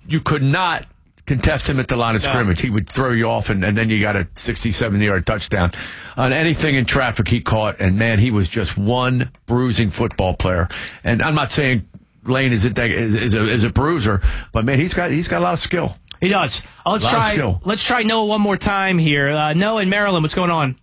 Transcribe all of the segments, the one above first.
you could not contest him at the line of scrimmage. He would throw you off, and then you got a 67-yard touchdown. On anything in traffic he caught, and, man, he was just one bruising football player. And I'm not saying Lane is a bruiser, but, man, he's got a lot of skill. He does. Let's try Noah one more time here. Noah in Maryland, what's going on?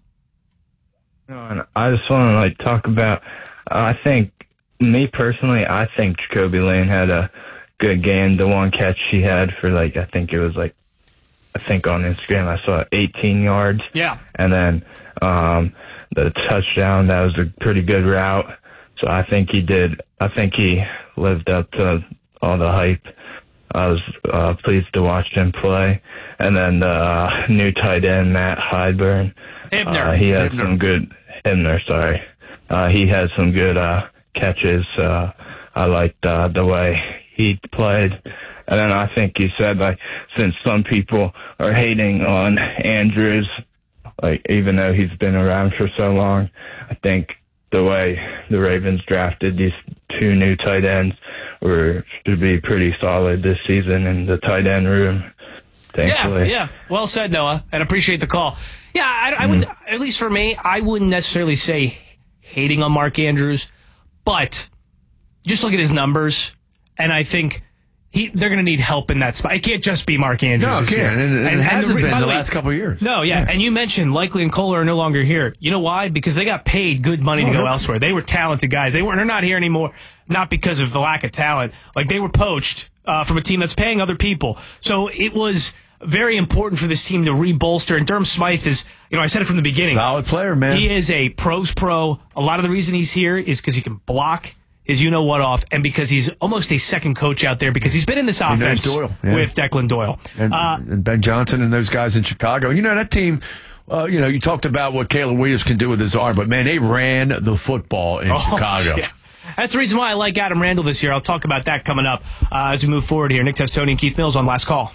I just want to talk about. I think me personally, I think Jacoby Lane had a good game. The one catch he had for I think on Instagram I saw 18 yards. Yeah. And then the touchdown, that was a pretty good route. So I think he lived up to all the hype. I was pleased to watch him play. And then the new tight end, Matt Hyburn. Hibner. He had some good Hibner, sorry. He had some good catches. I liked the way he played. And then I think you said, since some people are hating on Andrews, even though he's been around for so long, I think the way the Ravens drafted these two new tight ends should be pretty solid this season in the tight end room, thankfully. Yeah. Well said, Noah, and appreciate the call. Yeah, I would, at least for me, I wouldn't necessarily say hating on Mark Andrews, but just look at his numbers, and I think they're going to need help in that spot. It can't just be Mark Andrews. No, it can't. And it hasn't been the last couple of years. No, yeah. And you mentioned Likely and Kohler are no longer here. You know why? Because they got paid good money to go elsewhere. They were talented guys. They're not here anymore, not because of the lack of talent. They were poached from a team that's paying other people. So it was very important for this team to re-bolster. And Durham Smythe is, I said it from the beginning. Solid player, man. He is a pro's pro. A lot of the reason he's here is because he can block his you-know-what off, and because he's almost a second coach out there because he's been in this offense with Declan Doyle. And Ben Johnson and those guys in Chicago. That team, you talked about what Caleb Williams can do with his arm, but, man, they ran the football in Chicago. Yeah. That's the reason why I like Adam Randall this year. I'll talk about that coming up as we move forward here. Nick Testoni and Keith Mills on Last Call.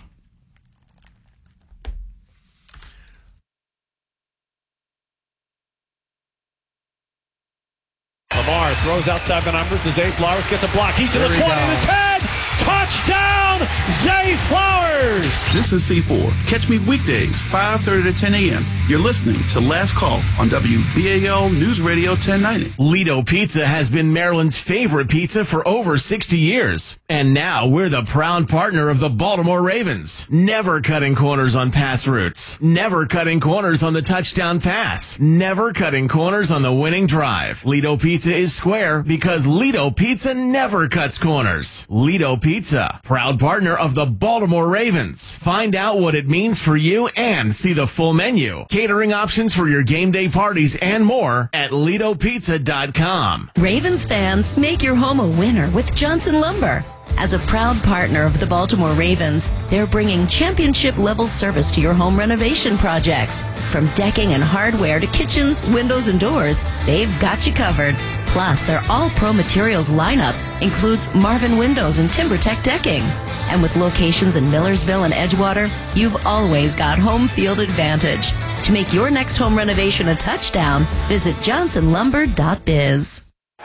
Lamar throws outside the numbers to Zay Flowers. Gets a block. He's to the 20 to the 10. Touchdown, Zay Flowers. This is C4. Catch me weekdays, 5:30 to 10 a.m. You're listening to Last Call on WBAL News Radio 1090. Lido Pizza has been Maryland's favorite pizza for over 60 years. And now we're the proud partner of the Baltimore Ravens. Never cutting corners on pass routes. Never cutting corners on the touchdown pass. Never cutting corners on the winning drive. Lido Pizza is square because Lido Pizza never cuts corners. Lido Pizza, proud partner of the Baltimore Ravens. Find out what it means for you and see the full menu, catering options for your game day parties, and more at LidoPizza.com. Ravens fans, make your home a winner with Johnson Lumber. As a proud partner of the Baltimore Ravens, they're bringing championship-level service to your home renovation projects. From decking and hardware to kitchens, windows, and doors, they've got you covered. Plus, their all-pro materials lineup includes Marvin Windows and TimberTech decking. And with locations in Millersville and Edgewater, you've always got home field advantage. To make your next home renovation a touchdown, visit johnsonlumber.biz.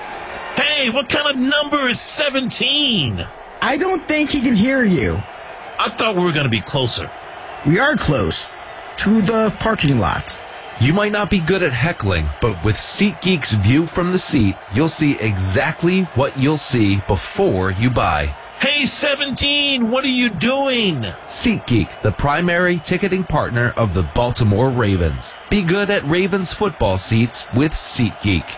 Hey, what kind of number is 17? I don't think he can hear you. I thought we were going to be closer. We are close. To the parking lot. You might not be good at heckling, but with SeatGeek's view from the seat, you'll see exactly what you'll see before you buy. Hey, 17, what are you doing? SeatGeek, the primary ticketing partner of the Baltimore Ravens. Be good at Ravens football seats with SeatGeek.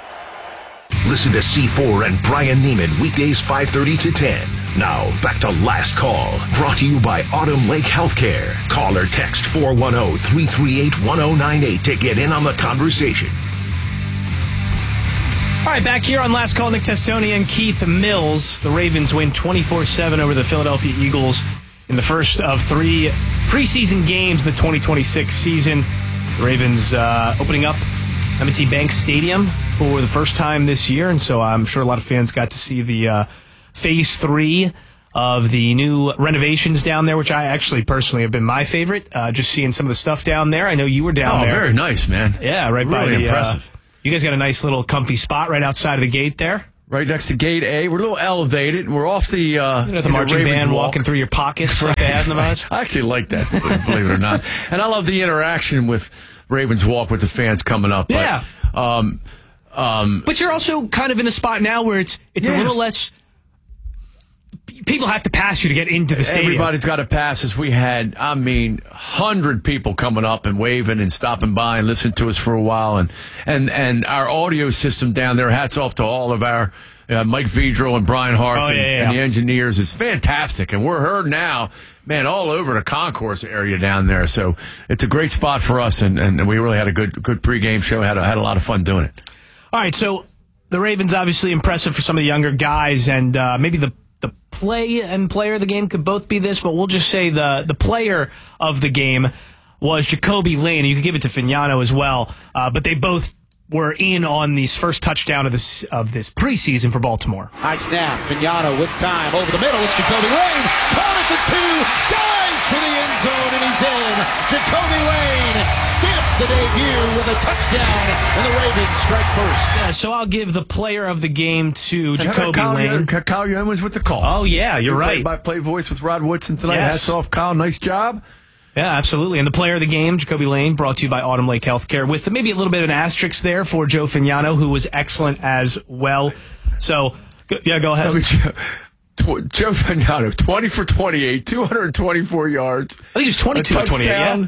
Listen to C4 and Brian Neiman weekdays 5:30 to 10. Now, back to Last Call, brought to you by Autumn Lake Healthcare. Call or text 410-338-1098 to get in on the conversation. All right, back here on Last Call, Nick Testoni and Keith Mills. The Ravens win 24-7 over the Philadelphia Eagles in the first of 3 preseason games in the 2026 season. The Ravens opening up M&T Bank Stadium for the first time this year, and so I'm sure a lot of fans got to see the Phase 3 of the new renovations down there, which I actually personally have been my favorite, just seeing some of the stuff down there. I know you were down there. Oh, very nice, man. Yeah, right really by the... impressive. You guys got a nice little comfy spot right outside of the gate there. right next to Gate A. We're a little elevated, and we're off the the marching Ravens band walk. walking through your pockets like they have in the bus. I actually like that, believe it or not. And I love the interaction with Ravens Walk with the fans coming up. Yeah. But you're also kind of in a spot now where it's a little less. People have to pass you to get into the stadium. Everybody's got to pass us. We had, 100 people coming up and waving and stopping by and listening to us for a while. And our audio system down there, hats off to all of our Mike Vidro and Brian Hartz and the engineers. It's fantastic. And we're heard now, man, all over the concourse area down there. So it's a great spot for us. And we really had a good pregame show. Had a lot of fun doing it. All right, so the Ravens obviously impressive for some of the younger guys, and maybe the play and player of the game could both be this, but we'll just say the player of the game was Jacoby Lane. You could give it to Fignano as well, but they both were in on this first touchdown of this preseason for Baltimore. High snap, Fignano with time over the middle. It's Jacoby Lane, caught at the 2, dives for the end zone, and he's in. Jacoby Lane stamps the debut with a touchdown, and the Ravens strike first. Yeah, so I'll give the player of the game to Jacoby Lane. Kyle Young was with the call. Oh, yeah, you're right. Play voice with Rod Woodson tonight. Yes. Hats off, Kyle. Nice job. Yeah, absolutely. And the player of the game, Jacoby Lane, brought to you by Autumn Lake Healthcare, with maybe a little bit of an asterisk there for Joe Fignano, who was excellent as well. So, go ahead. Joe Fignano, 20 for 28, 224 yards. I think he was 22 for 28, yeah.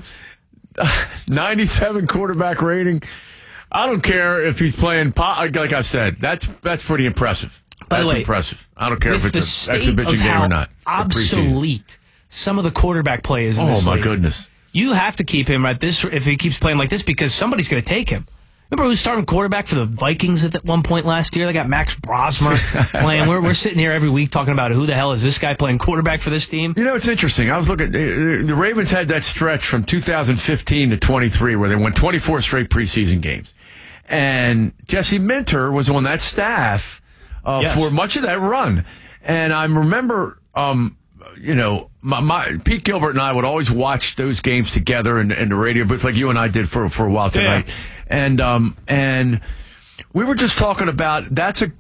97 quarterback rating. I don't care if he's playing, like I said, that's pretty impressive. That's impressive. I don't care if it's an exhibition game or not. Obsolete. Some of the quarterback play is in this my league. Goodness. You have to keep him at this if he keeps playing like this, because somebody's going to take him. Remember who was starting quarterback for the Vikings at one point last year? They got Max Brosmer playing. We're sitting here every week talking about who the hell is this guy playing quarterback for this team? You know, it's interesting. I was looking. The Ravens had that stretch from 2015 to 23 where they won 24 straight preseason games. And Jesse Minter was on that staff for much of that run. And I remember... Pete Gilbert and I would always watch those games together in the radio booth, like you and I did for a while tonight. Yeah. And we were just talking about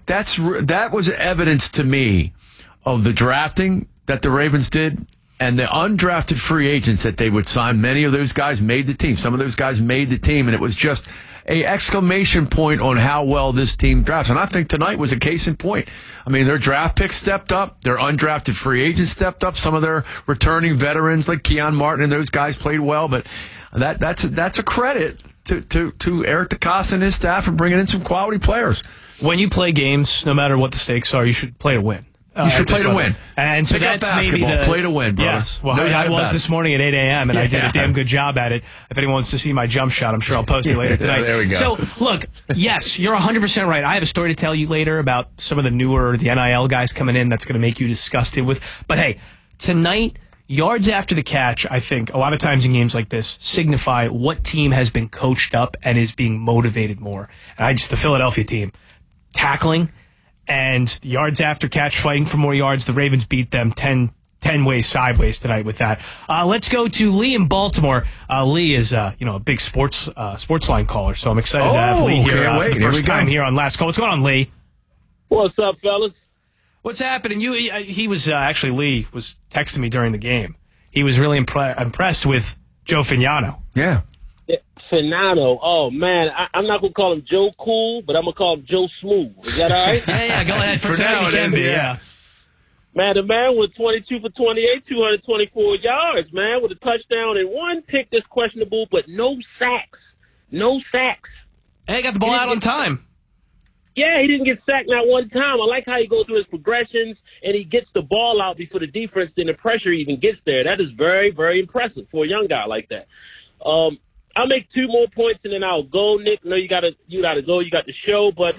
that was evidence to me of the drafting that the Ravens did and the undrafted free agents that they would sign. Many of those guys made the team. Some of those guys made the team, and it was just a exclamation point on how well this team drafts. And I think tonight was a case in point. I mean, their draft picks stepped up. Their undrafted free agents stepped up. Some of their returning veterans like Keon Martin and those guys played well. But that's a credit to Eric DeCosta and his staff for bringing in some quality players. When you play games, no matter what the stakes are, you should play to win. You should play to win. And so that's maybe play to win, brothers. Yeah. Well, I was this morning at 8 a.m., and I did a damn good job at it. If anyone wants to see my jump shot, I'm sure I'll post it later tonight. There we go. So, look, yes, you're 100% right. I have a story to tell you later about some of the newer, the NIL guys coming in that's going to make you disgusted with. But, hey, tonight, yards after the catch, I think, a lot of times in games like this, signify what team has been coached up and is being motivated more. And the Philadelphia team, tackling and yards after catch, fighting for more yards. The Ravens beat them 10 ways sideways tonight with that. Let's go to Lee in Baltimore. Lee is a big sports line caller, so I'm excited to have Lee here for the first time here on Last Call. What's going on, Lee? What's up, fellas? What's happening? He was Lee was texting me during the game. He was really impressed with Joe Fignano. Yeah. Fignano. Oh, man. I'm not going to call him Joe Cool, but I'm going to call him Joe Smooth. Is that all right? Yeah, go ahead. For now, you can be, yeah. Man, the man was 22 for 28, 224 yards, man, with a touchdown and one pick that's questionable, but no sacks. No sacks. Hey, got the ball out on time. Yeah, he didn't get sacked not one time. I like how he goes through his progressions, and he gets the ball out before the defense and the pressure even gets there. That is very, very impressive for a young guy like that. I'll make two more points and then I'll go, Nick. I know you gotta go. You got the show, but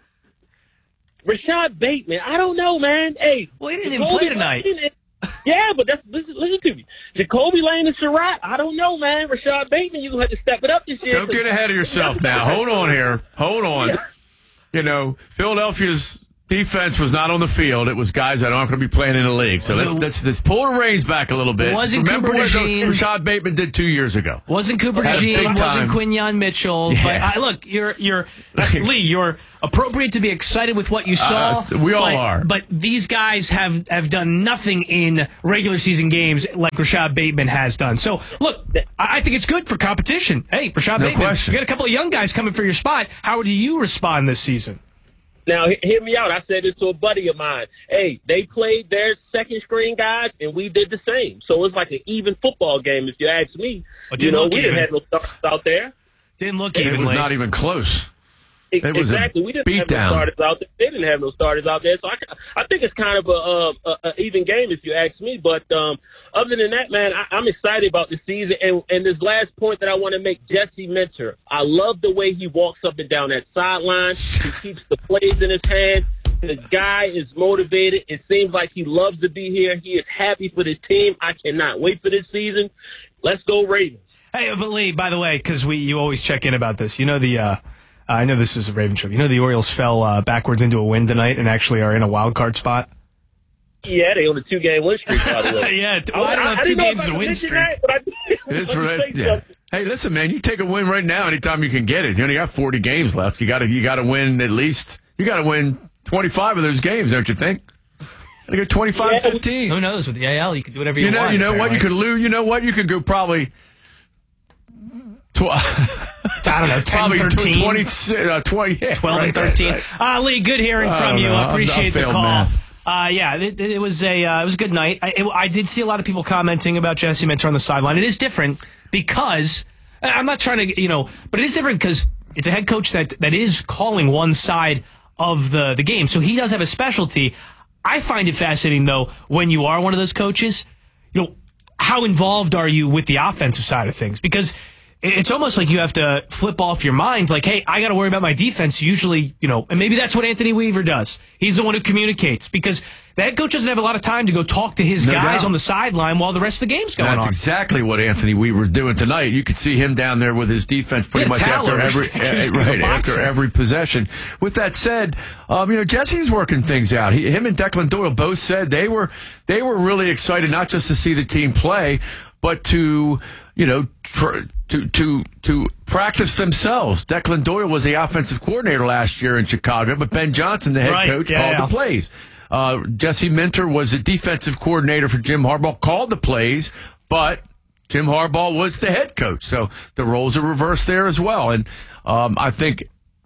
Rashad Bateman, I don't know, man. Hey, well, he didn't even play tonight. Yeah, but listen to me. Jacoby Lane and Surratt, I don't know, man. Rashad Bateman, you're gonna have to step it up this year. Don't get ahead of yourself now. Hold on here. Hold on. Yeah. Philadelphia's defense was not on the field. It was guys that aren't going to be playing in the league. So let's pull the reins back a little bit. Remember what Rashad Bateman did 2 years ago. Wasn't Cooper DeJean, wasn't Quinyon Mitchell. Yeah. But look, Lee, you're appropriate to be excited with what you saw. We all are. But these guys have done nothing in regular season games like Rashad Bateman has done. So, look, I think it's good for competition. Hey, Rashad Bateman, question. you got a couple of young guys coming for your spot. How do you respond this season? Now, hear me out. I said this to a buddy of mine. Hey, they played their second string guys, and we did the same. So it's like an even football game, if you ask me. We didn't have no starters out there. Didn't look even. It was not even close. Exactly. We didn't have no starters out there. They didn't have no starters out there. So I think it's kind of a even game, if you ask me. But other than that, man, I'm excited about the season. And this last point that I want to make, Jesse Minter. I love the way he walks up and down that sideline. He keeps the plays in his hand. The guy is motivated. It seems like he loves to be here. He is happy for this team. I cannot wait for this season. Let's go Ravens. Hey, but Lee, by the way, because you always check in about this. You know I know this is a Raven show. You know the Orioles fell backwards into a win tonight and actually are in a wild card spot? Yeah, they on a 2-game win streak, by the way. Yeah, I don't know if 2 games is a win streak. Hey, listen, man, you take a win right now anytime you can get it. You only got 40 games left. You got to win at least. You got to win 25 of those games, don't you think? You got 25-15. Who knows? With the AL, you can do whatever you want. You know what? You could lose. You know what? You could go probably. I don't know, 10, 13? 20, yeah, 12 and 13. Right. Lee, good hearing from you. I appreciate the call. Math. It was a good night. I did see a lot of people commenting about Jesse Minter on the sideline. It is different because I'm not trying to, but it is different because it's a head coach that is calling one side of the game. So he does have a specialty. I find it fascinating, though, when you are one of those coaches, how involved are you with the offensive side of things? Because it's almost like you have to flip off your mind, like, hey, I got to worry about my defense usually, and maybe that's what Anthony Weaver does. He's the one who communicates because the head coach doesn't have a lot of time to go talk to his guys on the sideline while the rest of the game's going on. That's exactly what Anthony Weaver's doing tonight. You could see him down there with his defense pretty much after every possession. With that said, Jesse's working things out. Him and Declan Doyle both said they were really excited not just to see the team play, but to practice themselves. Declan Doyle was the offensive coordinator last year in Chicago, but Ben Johnson, the head coach, called the plays. Jesse Minter was the defensive coordinator for Jim Harbaugh, called the plays, but Jim Harbaugh was the head coach. So the roles are reversed there as well. And I think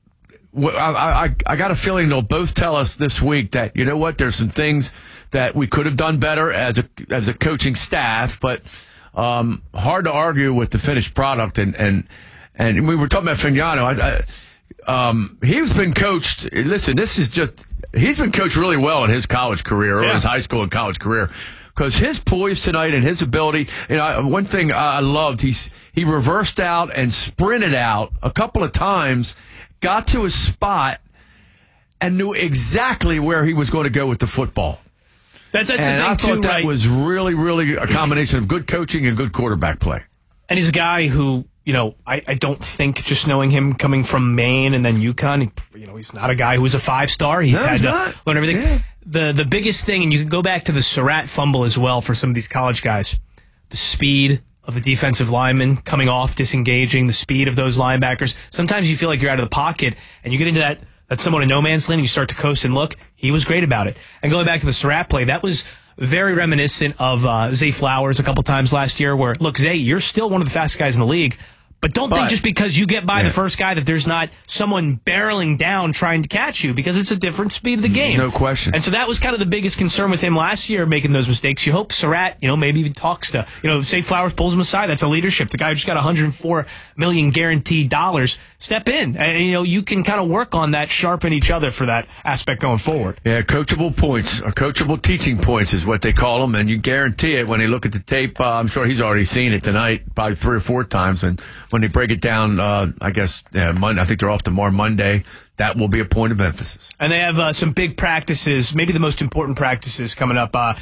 I got a feeling they'll both tell us this week that, you know what, there's some things that we could have done better as a coaching staff, but hard to argue with the finished product. And we were talking about Fagnano. He's been coached. Listen, he's been coached really well in his college career or his high school and college career. Because his poise tonight and his ability, one thing I loved, he reversed out and sprinted out a couple of times, got to his spot, and knew exactly where he was going to go with the football. That's the thing, I thought that was really, really a combination of good coaching and good quarterback play. And he's a guy who, I don't think just knowing him coming from Maine and then UConn, he's not a guy who's a 5-star. He's had to learn everything. Yeah. The biggest thing, and you can go back to the Surratt fumble as well for some of these college guys, the speed of the defensive linemen coming off, disengaging, the speed of those linebackers. Sometimes you feel like you're out of the pocket, and you get into that somewhat in no man's land, and you start to coast and look. He was great about it. And going back to the Surratt play, that was very reminiscent of Zay Flowers a couple times last year where, look, Zay, you're still one of the fastest guys in the league, but don't think just because you get by the first guy that there's not someone barreling down trying to catch you, because it's a different speed of the game. No question. And so that was kind of the biggest concern with him last year, making those mistakes. You hope Surratt, maybe even talks to, say Flowers pulls him aside. That's a leadership. The guy who just got $104 million guaranteed dollars. Step in. And, you can kind of work on that, sharpen each other for that aspect going forward. Yeah, coachable points, or coachable teaching points is what they call them, and you guarantee it when they look at the tape. I'm sure he's already seen it tonight, probably 3 or 4 times, and when they break it down, Monday, I think they're off tomorrow, Monday, that will be a point of emphasis. And they have some big practices, maybe the most important practices coming up. What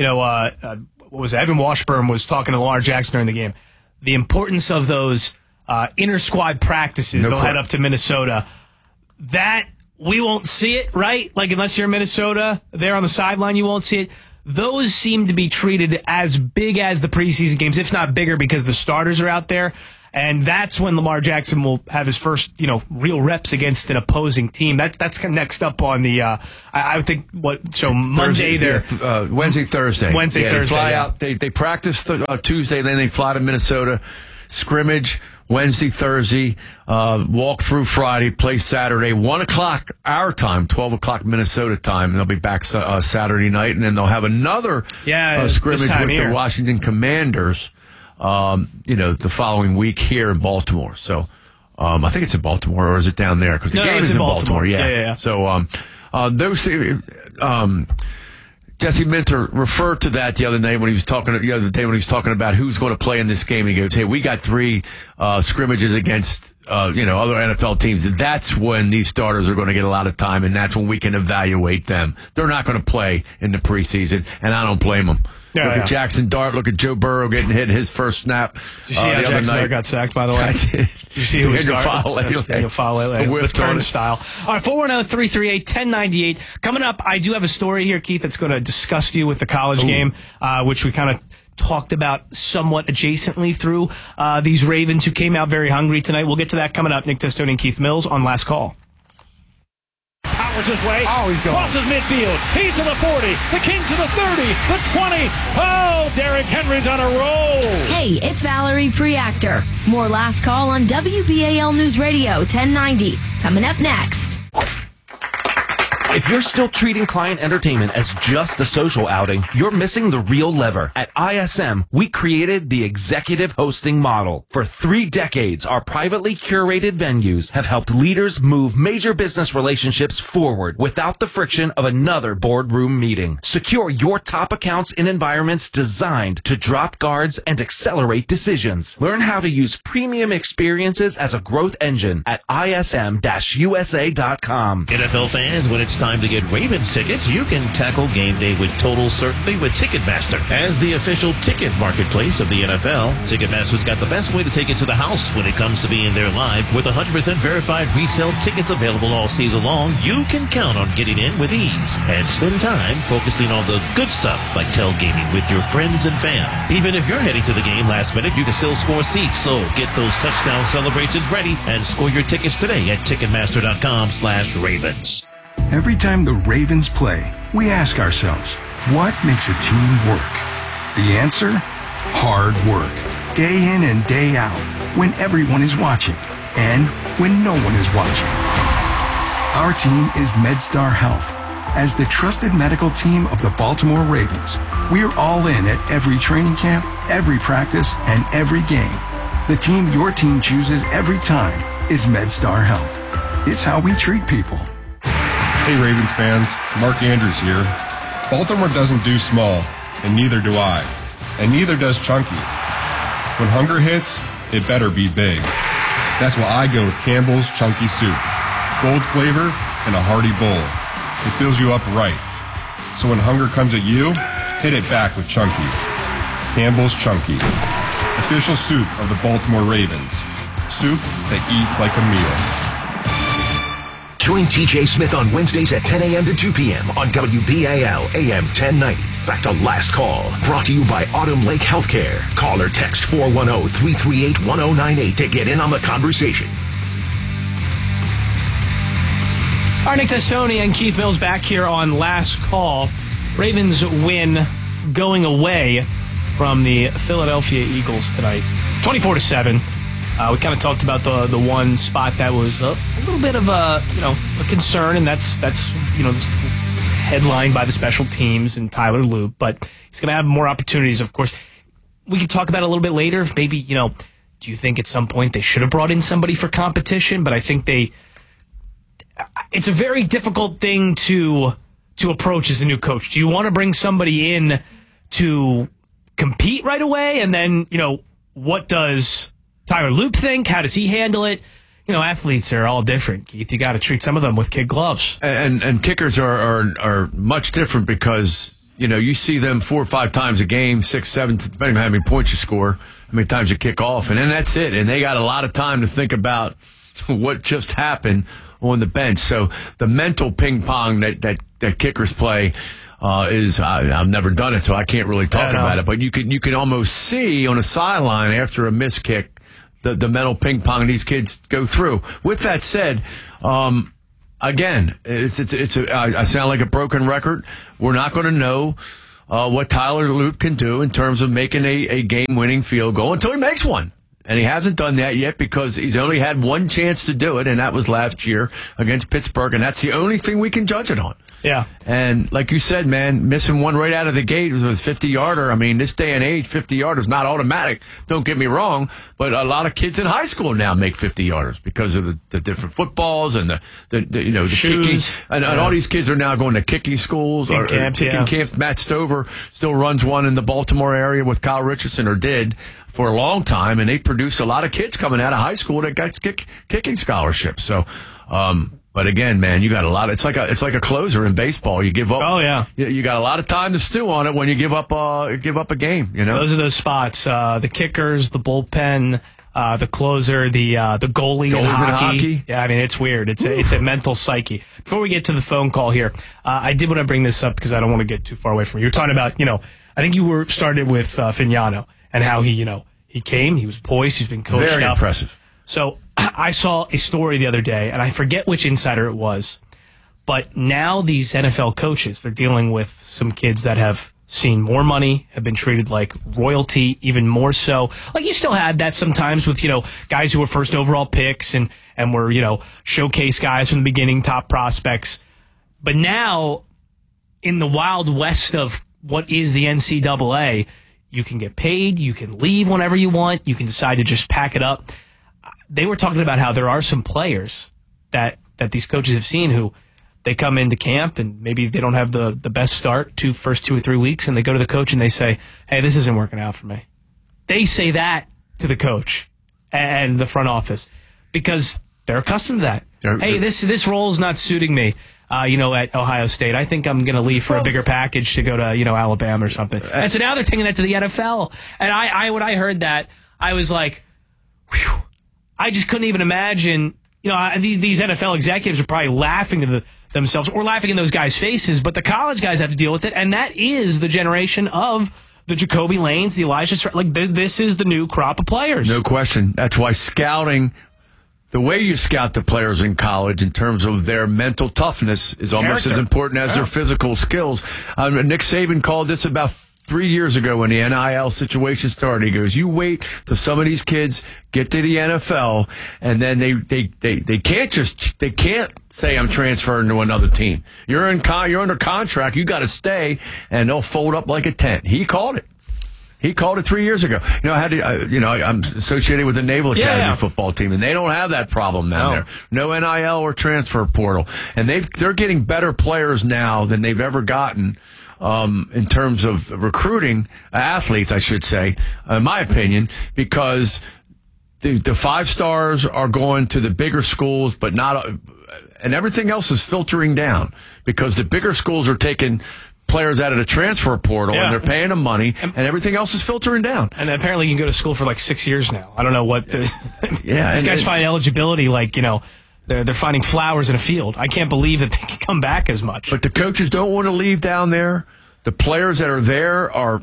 was it? Evan Washburn was talking to Lamar Jackson during the game. The importance of those inter-squad practices. They'll head up to Minnesota. That we won't see it, right? Like, unless you're in Minnesota, there on the sideline, you won't see it. Those seem to be treated as big as the preseason games, if not bigger, because the starters are out there. And that's when Lamar Jackson will have his first, real reps against an opposing team. That's next up on the, I would think, Monday there. Wednesday, Thursday. Thursday. They fly out. They practice Tuesday, then they fly to Minnesota, scrimmage Wednesday, Thursday, walk through Friday, play Saturday, 1 o'clock our time, 12 o'clock Minnesota time. And they'll be back Saturday night, and then they'll have another scrimmage with the Washington Commanders, the following week here in Baltimore. So I think it's in Baltimore, or is it down there? Because the game is in Baltimore. Yeah. So those. Jesse Minter referred to that the other day when he was talking about who's going to play in this game. He goes, "Hey, we got 3 scrimmages against other NFL teams. That's when these starters are going to get a lot of time, and that's when we can evaluate them. They're not going to play in the preseason, and I don't blame them." Look at Jackson Dart. Look at Joe Burrow getting hit his first snap. Did you see how Jackson Dart got sacked, by the way? I did. Did you see who was guarding? The turnstile. All right, 410-338-1098. Coming up, I do have a story here, Keith, that's going to disgust you with the college game, which we kind of talked about somewhat adjacently through these Ravens who came out very hungry tonight. We'll get to that coming up. Nick Testoni and Keith Mills on Last Call. Powers his way. Oh, he's going. Crosses midfield. He's to the 40. The King to the 30. The 20. Oh, Derrick Henry's on a roll. Hey, it's Valerie Preactor. More Last Call on WBAL News Radio 1090. Coming up next. If you're still treating client entertainment as just a social outing, you're missing the real lever. At ISM, we created the executive hosting model. For 3 decades, our privately curated venues have helped leaders move major business relationships forward without the friction of another boardroom meeting. Secure your top accounts in environments designed to drop guards and accelerate decisions. Learn how to use premium experiences as a growth engine at ism-usa.com. NFL fans, when it's time to get Ravens tickets, you can tackle game day with total certainty with Ticketmaster. As the official ticket marketplace of the NFL, Ticketmaster's got the best way to take it to the house when it comes to being there live. With 100% verified resale tickets available all season long, you can count on getting in with ease and spend time focusing on the good stuff like tailgating with your friends and fam. Even if you're heading to the game last minute, you can still score seats. So get those touchdown celebrations ready and score your tickets today at Ticketmaster.com/Ravens. Every time the Ravens play, we ask ourselves, what makes a team work? The answer? Hard work. Day in and day out, when everyone is watching, and when no one is watching. Our team is MedStar Health. As the trusted medical team of the Baltimore Ravens, we're all in at every training camp, every practice, and every game. The team your team chooses every time is MedStar Health. It's how we treat people. Hey Ravens fans, Mark Andrews here. Baltimore doesn't do small, and neither do I. And neither does Chunky. When hunger hits, it better be big. That's why I go with Campbell's Chunky Soup. Bold flavor and a hearty bowl. It fills you up right. So when hunger comes at you, hit it back with Chunky. Campbell's Chunky. Official soup of the Baltimore Ravens. Soup that eats like a meal. Join TJ Smith on Wednesdays at 10 a.m. to 2 p.m. on WBAL AM 1090. Back to Last Call, brought to you by Autumn Lake Healthcare. Call or text 410-338-1098 to get in on the conversation. All right, Nick Testoni and Keith Mills back here on Last Call. Ravens win going away from the Philadelphia Eagles tonight, 24-7. We kind of talked about the one spot that was a little bit of a concern, and that's headlined by the special teams and Tyler Loop. But he's going to have more opportunities, of course. We could talk about it a little bit later. If maybe do you think at some point they should have brought in somebody for competition? But I think it's a very difficult thing to approach as a new coach. Do you want to bring somebody in to compete right away, and then what does Tyler Loop think? How does he handle it? Athletes are all different, Keith. You got to treat some of them with kid gloves. And kickers are much different because, you see them 4 or 5 times a game, 6, 7, depending on how many points you score, how many times you kick off, and then that's it. And they got a lot of time to think about what just happened on the bench. So the mental ping pong that kickers play is I've never done it, so I can't really talk about it. But you can almost see on a sideline after a missed kick the mental ping pong these kids go through. With that said, again, I sound like a broken record. We're not going to know what Tyler Loop can do in terms of making a game-winning field goal until he makes one. And he hasn't done that yet because he's only had one chance to do it, and that was last year against Pittsburgh, and that's the only thing we can judge it on. Yeah. And like you said, man, missing one right out of the gate was a 50-yarder. I mean, this day and age, 50-yarder is not automatic. Don't get me wrong, but a lot of kids in high school now make 50-yarders because of the different footballs and the kicking. And all these kids are now going to kicking schools or kicking camps. Matt Stover still runs one in the Baltimore area with Kyle Richardson, or did for a long time, and they produce a lot of kids coming out of high school that got kicking scholarships. So, but again, man, you got a lot. It's like a closer in baseball. You give up. Oh yeah. You got a lot of time to stew on it when you give up a game. You know, those are those spots: the kickers, the bullpen, the closer, the goalie in hockey. Yeah, I mean it's weird. It's a mental psyche. Before we get to the phone call here, I did want to bring this up because I don't want to get too far away from you. You're talking about, I think you started with Fignano and how he came, he was poised, he's been coached Very up. Impressive. So I saw a story the other day, and I forget which insider it was, but now these NFL coaches, they're dealing with some kids that have seen more money, have been treated like royalty, even more so. Like you still had that sometimes with, guys who were first overall picks and were, showcase guys from the beginning, top prospects. But now, in the wild west of what is the NCAA, you can get paid, you can leave whenever you want, you can decide to just pack it up. They were talking about how there are some players that these coaches have seen who they come into camp and maybe they don't have the best start first 2 or 3 weeks, and they go to the coach and they say, hey, this isn't working out for me. They say that to the coach and the front office because they're accustomed to that. Hey, this role is not suiting me. At Ohio State, I think I'm going to leave for a bigger package to go to, Alabama or something. And so now they're taking that to the NFL. And when I heard that, I was like, whew, I just couldn't even imagine, these NFL executives are probably laughing to themselves or laughing in those guys' faces, but the college guys have to deal with it. And that is the generation of the Jacoby Lanes, the Elijah, this is the new crop of players. No question. That's why scouting, the way you scout the players in college in terms of their mental toughness is almost as important as their physical skills. Nick Saban called this about 3 years ago when the NIL situation started. He goes, you wait till some of these kids get to the NFL, and then they can't say I'm transferring to another team. You're under contract. You got to stay, and they'll fold up like a tent. He called it. He called it 3 years ago. I'm associated with the Naval Academy football team, and they don't have that problem down there. No NIL or transfer portal, and they're getting better players now than they've ever gotten in terms of recruiting athletes, I should say, in my opinion, because the 5 stars are going to the bigger schools, but not, and everything else is filtering down because the bigger schools are taking players out of the transfer portal and they're paying them money, and everything else is filtering down. And apparently you can go to school for like 6 years now. I don't know what these guys find eligibility they're finding flowers in a field. I can't believe that they can come back as much. But the coaches don't want to leave down there. The players that are there are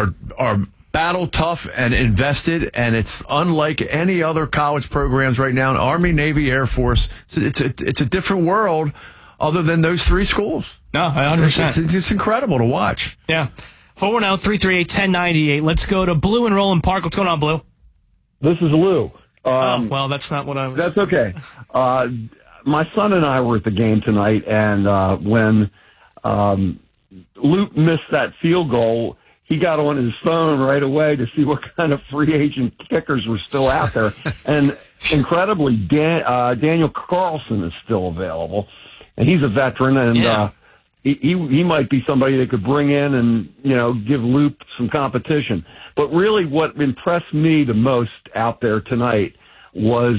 battle tough and invested, and it's unlike any other college programs right now. Army, Navy, Air Force. It's a different world other than those 3 schools. No, I understand. It's incredible to watch. Yeah. 410-338-1098. Let's go to Blue in Roland Park. What's going on, Blue? This is Lou. Well, that's not what I was... That's okay. My son and I were at the game tonight, and when Luke missed that field goal, he got on his phone right away to see what kind of free agent kickers were still out there. And incredibly, Daniel Carlson is still available. And he's a veteran, and he might be somebody that could bring in and, give Luke some competition. But really what impressed me the most out there tonight was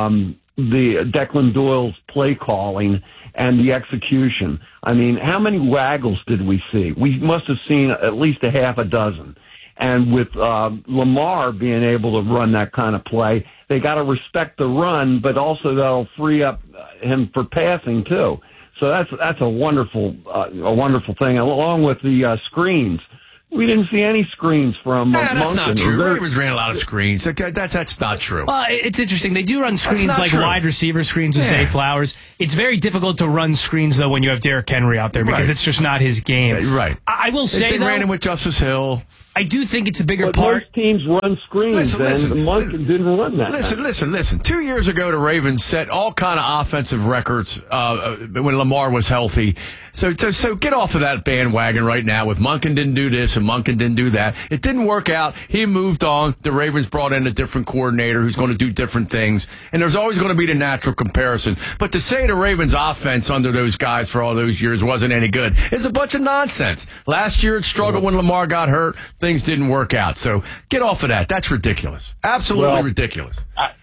the Declan Doyle's play calling and the execution. I mean, how many waggles did we see? We must have seen at least a half a dozen. And with Lamar being able to run that kind of play, they got to respect the run, but also that'll free up him for passing too. So that's a wonderful thing. Along with the screens, we didn't see any screens from. That's Monken. not true. The Ravens ran a lot of screens. That's not true. It's interesting. They do run screens like true. wide receiver screens with Zay Flowers. It's very difficult to run screens though when you have Derrick Henry out there because it's just not his game. Right. I will say they ran him with Justice Hill. I do think it's a bigger but part. Most teams run screens, and Monken didn't run that. Listen. 2 years ago, the Ravens set all kind of offensive records when Lamar was healthy. So get off of that bandwagon right now with Monken didn't do this and Monken didn't do that. It didn't work out. He moved on. The Ravens brought in a different coordinator who's going to do different things. And there's always going to be the natural comparison. But to say the Ravens offense under those guys for all those years wasn't any good is a bunch of nonsense. Last year it struggled when Lamar got hurt. Things didn't work out. So get off of that. That's ridiculous. Absolutely ridiculous.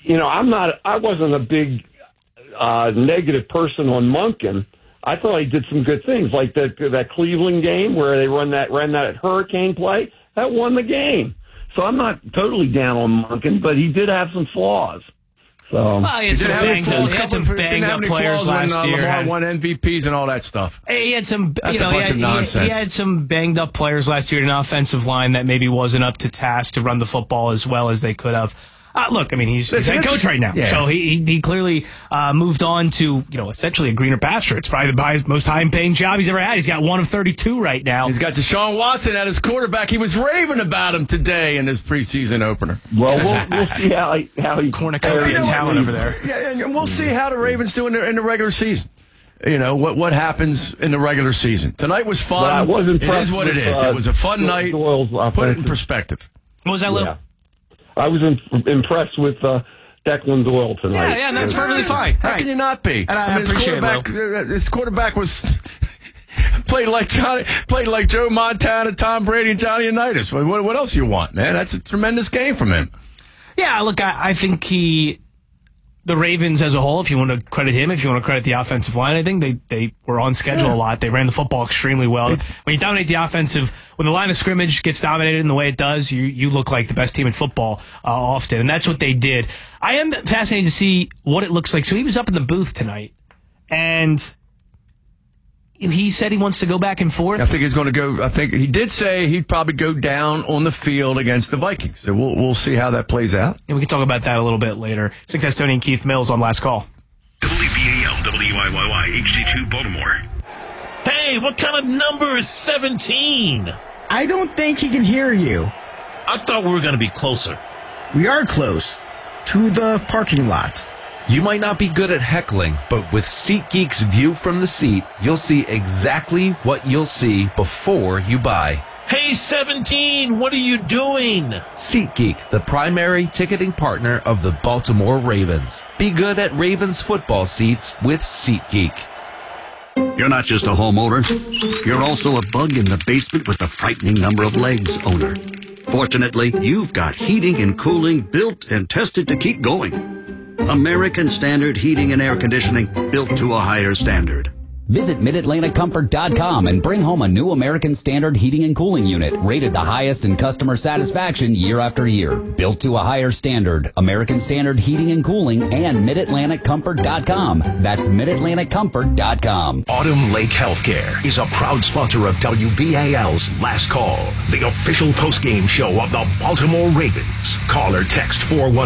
I wasn't a big negative person on Monken. I thought he did some good things, like that Cleveland game where they ran that hurricane play. That won the game. So I'm not totally down on Monken, but he did have some flaws. So he had some banged up players last year. Lamar won MVPs and all that stuff. He had some. That's a bunch of nonsense. He had some banged up players last year in an offensive line that maybe wasn't up to task to run the football as well as they could have. Look, I mean, he's head coach right now, so he clearly moved on to essentially a greener pasture. It's probably the most high-paying job he's ever had. He's got 1 of 32 right now. He's got Deshaun Watson at his quarterback. He was raving about him today in his preseason opener. Well, we'll see how he cornucopia talent over there. Yeah, and we'll see how the Ravens do in the regular season. What happens in the regular season. Tonight was fun. It is what it is. It was a fun night. Put it in perspective. What was that, Lil? Yeah. I was impressed with Declan Doyle tonight. Yeah, that's perfectly fine. How can you not be? And I appreciate his quarterback was played like Joe Montana, Tom Brady, and Johnny Unitas. What else you want, man? That's a tremendous game from him. Yeah, look, I think the Ravens as a whole, if you want to credit him, if you want to credit the offensive line, I think they were on schedule a lot. They ran the football extremely well. When you dominate the offensive, when the line of scrimmage gets dominated in the way it does, you look like the best team in football often, and that's what they did. I am fascinated to see what it looks like. So he was up in the booth tonight, and he said he wants to go back and forth. I think he's going to go. I think he did say he'd probably go down on the field against the Vikings. So we'll see how that plays out. And we can talk about that a little bit later. Six Testoni and Keith Mills on Last Call. WBAL, WIYY, HD2 Baltimore. Hey, what kind of number is 17? I don't think he can hear you. I thought we were going to be closer. We are close to the parking lot. You might not be good at heckling, but with SeatGeek's view from the seat, you'll see exactly what you'll see before you buy. Hey, 17, what are you doing? SeatGeek, the primary ticketing partner of the Baltimore Ravens. Be good at Ravens football seats with SeatGeek. You're not just a homeowner. You're also a bug in the basement with the frightening number of legs owner. Fortunately, you've got heating and cooling built and tested to keep going. American Standard Heating and Air Conditioning, built to a higher standard. Visit MidAtlanticComfort.com and bring home a new American Standard heating and cooling unit, rated the highest in customer satisfaction year after year. Built to a higher standard, American Standard Heating and Cooling and MidAtlanticComfort.com. That's MidAtlanticComfort.com. Autumn Lake Healthcare is a proud sponsor of WBAL's Last Call, the official postgame show of the Baltimore Ravens. Call or text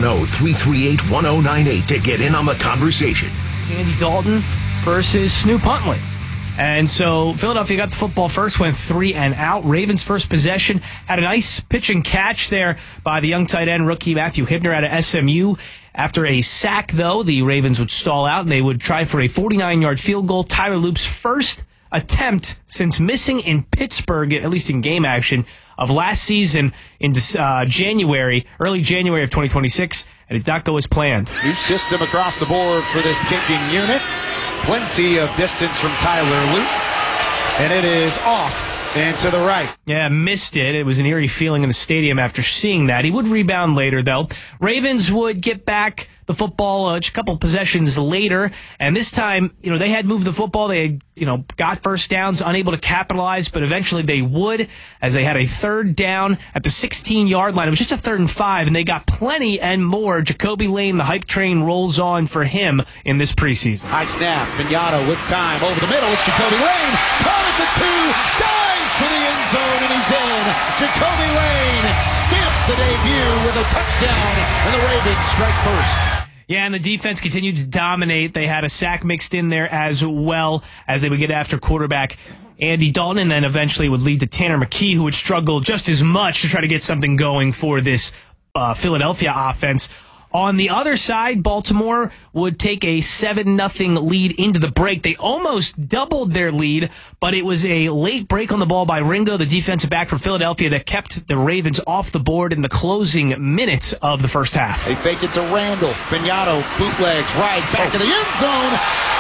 410-338-1098 to get in on the conversation. Andy Dalton versus Snoop Huntley. And so Philadelphia got the football first, went 3 and out. Ravens' first possession had a nice pitch and catch there by the young tight end rookie Matthew Hibner out of SMU. After a sack, though, the Ravens would stall out and they would try for a 49-yard field goal. Tyler Loop's first attempt since missing in Pittsburgh, at least in game action, of last season in early January of 2026, and it did not go as planned. New system across the board for this kicking unit. Plenty of distance from Tyler Loop, and it is off and to the right. Yeah, missed it. It was an eerie feeling in the stadium after seeing that. He would rebound later, though. Ravens would get back the the football a couple possessions later, and this time, they had moved the football. They had, got first downs, unable to capitalize, but eventually they would, as they had a third down at the 16-yard line. It was just a 3rd and 5, and they got plenty and more. Jacoby Lane, the hype train rolls on for him in this preseason. High snap, Vignano with time over the middle. It's Jacoby Lane, caught at the 2, dives for the end zone, and he's in. Jacoby Lane stamps the debut with a touchdown, and the Ravens strike first. Yeah, and the defense continued to dominate. They had a sack mixed in there as well as they would get after quarterback Andy Dalton, and then eventually would lead to Tanner McKee, who would struggle just as much to try to get something going for this Philadelphia offense. On the other side, Baltimore would take a 7-0 lead into the break. They almost doubled their lead, but it was a late break on the ball by Ringo, the defensive back for Philadelphia, that kept the Ravens off the board in the closing minutes of the first half. They fake it to Randall. Vignano bootlegs right back to the end zone.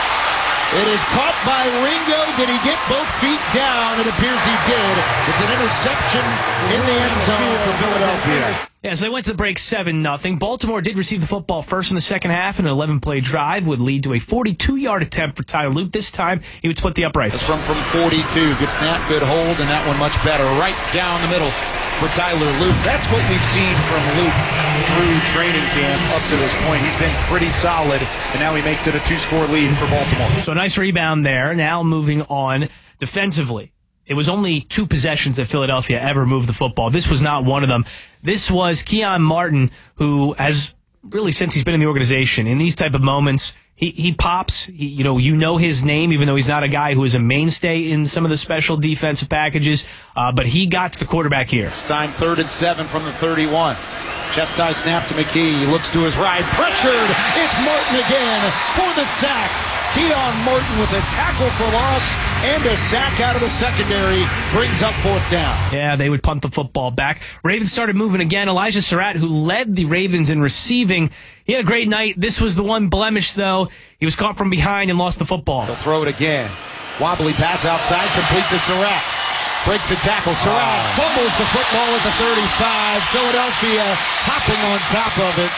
It is caught by Ringo. Did he get both feet down? It appears he did. It's an interception in the end zone for Philadelphia. Yeah, so they went to the break 7-0. Baltimore did receive the football first in the second half. An 11-play drive would lead to a 42-yard attempt for Tyler Luke. This time, he would split the uprights. That's from 42. Good snap, good hold, and that one much better. Right down the middle for Tyler Luke. That's what we've seen from Luke through training camp up to this point. He's been pretty solid, and now he makes it a 2-score lead for Baltimore. So a nice rebound there. Now moving on defensively. It was only 2 possessions that Philadelphia ever moved the football. This was not one of them. This was Keon Martin, who has really, since he's been in the organization, in these type of moments, he pops. You know his name, even though he's not a guy who is a mainstay in some of the special defensive packages. But he got to the quarterback here. It's time 3rd and 7 from the 31. Chest high snap to McKee. He looks to his right. Pressured. It's Martin again for the sack. Keon Martin with a tackle for loss and a sack out of the secondary brings up 4th down. Yeah, they would punt the football back. Ravens started moving again. Elijah Surratt, who led the Ravens in receiving, he had a great night. This was the one blemish, though. He was caught from behind and lost the football. He'll throw it again. Wobbly pass outside, complete to Surratt. Breaks a tackle. Surratt fumbles the football at the 35. Philadelphia hopping on top of it.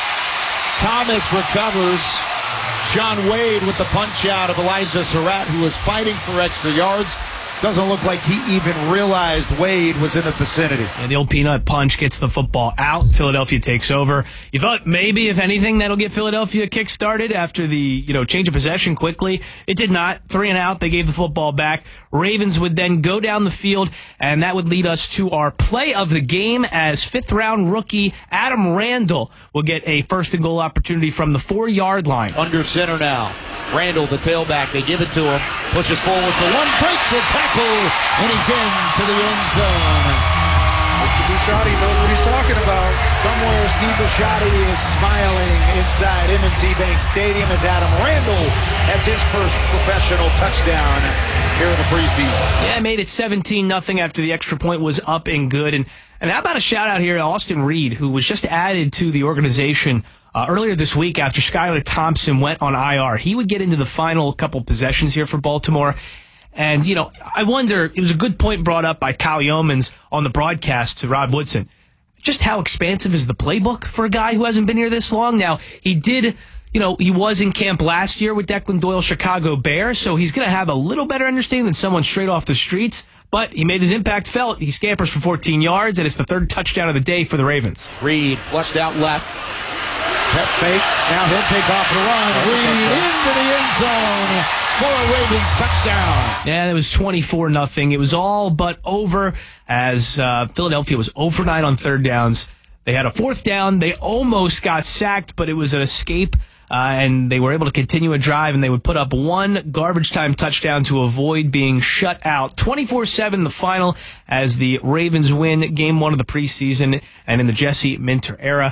Thomas recovers. John Wade with the punch out of Elijah Surratt, who was fighting for extra yards. Doesn't look like he even realized Wade was in the vicinity. And the old peanut punch gets the football out. Philadelphia takes over. You thought maybe, if anything, that'll get Philadelphia kick-started after the change of possession quickly. It did not. 3 and out. They gave the football back. Ravens would then go down the field, and that would lead us to our play of the game as 5th-round rookie Adam Randall will get a 1st-and-goal opportunity from the 4-yard line. Under center now. Randall, the tailback, they give it to him. Pushes forward for one, breaks the tackle, and he's into the end zone. Mr. Bisciotti knows what he's talking about. Somewhere Steve Bisciotti is smiling inside M&T Bank Stadium as Adam Randall has his first professional touchdown here in the preseason. Yeah, made it 17-0 after the extra point was up and good. And how about a shout-out here to Austin Reed, who was just added to the organization earlier this week after Skylar Thompson went on IR. He would get into the final couple possessions here for Baltimore. And, I wonder, it was a good point brought up by Kyle Yeomans on the broadcast to Rod Woodson. Just how expansive is the playbook for a guy who hasn't been here this long? Now, he did, he was in camp last year with Declan Doyle's Chicago Bears, so he's going to have a little better understanding than someone straight off the streets. But he made his impact felt. He scampers for 14 yards, and it's the 3rd touchdown of the day for the Ravens. Reed flushed out left. Pep fakes. Now he'll take off the run. Reed into the end zone for a Ravens touchdown. Yeah, it was 24-0. It was all but over as Philadelphia was 0 for 9 on 3rd downs. They had a 4th down. They almost got sacked, but it was an escape. And they were able to continue a drive, and they would put up one garbage time touchdown to avoid being shut out. 24-7 the final as the Ravens win Game 1 of the preseason and in the Jesse Minter era.